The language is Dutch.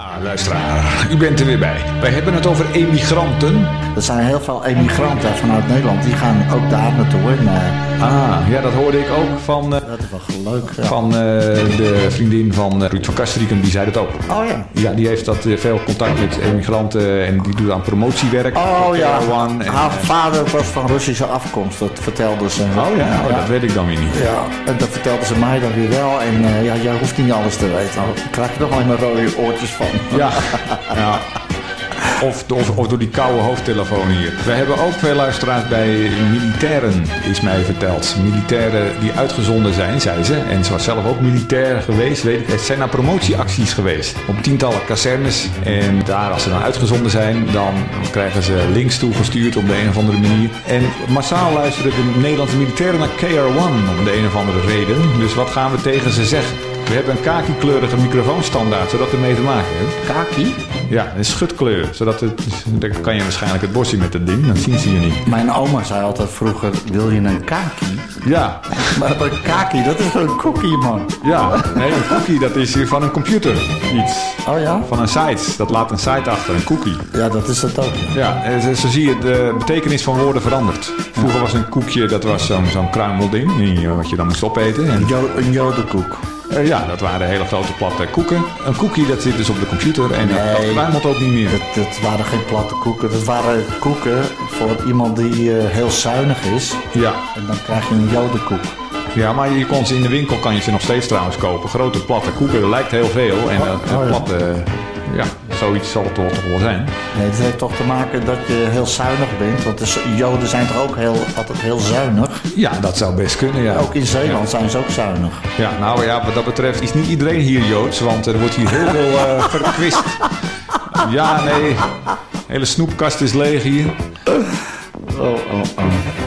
Luisteraar, u bent er weer bij. Wij hebben het over emigranten. Er zijn heel veel emigranten vanuit Nederland. Die gaan ook daar naartoe. Ja, dat hoorde ik ook van, dat is wel leuk. Ja. Van de vriendin van Ruud van Kastrikum. Die zei dat ook. Oh ja. Ja, die heeft veel contact met emigranten en die doet aan promotiewerk. Oh ja. One Haar vader was van Russische afkomst. Dat vertelde ze. Oh ja, dat weet ik dan weer niet. Ja, en dat vertelde ze mij dan weer wel. En jij hoeft niet alles te weten. Dan krijg je nog alleen maar rode oortjes van. Ja. Ja. Of door die koude hoofdtelefoon hier. We hebben ook veel luisteraars bij militairen, is mij verteld. Militairen die uitgezonden zijn, zei ze. En ze was zelf ook militair geweest. Weet ik. Het zijn naar promotieacties geweest. Op tientallen kazernes. En daar, als ze dan uitgezonden zijn, dan krijgen ze links toegestuurd op de een of andere manier. En massaal luisteren de Nederlandse militairen naar KR1 om de een of andere reden. Dus wat gaan we tegen ze zeggen? We hebben een kaki-kleurige microfoonstandaard, zodat we mee te maken hebben. Kaki? Ja, een schutkleur. Dan kan je waarschijnlijk het bosje met dat ding, dan zien ze je niet. Mijn oma zei altijd vroeger, wil je een kaki? Ja. Maar een kaki, dat is een cookie, man. Ja, nee, een cookie, dat is van een computer iets. Oh ja? Van een site. Dat laat een site achter, een cookie. Ja, dat is het ook. Ja, zo zie je, de betekenis van woorden verandert. Vroeger was een koekje, dat was zo'n kruimelding, wat je dan moest opeten. En Een jodenkoek. Ja, dat waren hele grote platte koeken. Een cookie, dat zit dus op de computer en dat kruimelt ook niet meer. Dat waren geen platte koeken. Dat waren koeken voor iemand die heel zuinig is. Ja. En dan krijg je een jodenkoek. Ja, maar je kon ze in de winkel, kan je ze nog steeds trouwens kopen. Grote platte koeken, dat lijkt heel veel. En platte, ja, zoiets zal het toch wel zijn. Nee, het heeft toch te maken dat je heel zuinig bent. Want de Joden zijn toch ook altijd heel zuinig? Ja, dat zou best kunnen, ja. Ook in Zeeland zijn ze ook zuinig. Ja, nou ja, wat dat betreft is niet iedereen hier Joods. Want er wordt hier heel veel verkwist. Ja, nee. De hele snoepkast is leeg hier. Oh.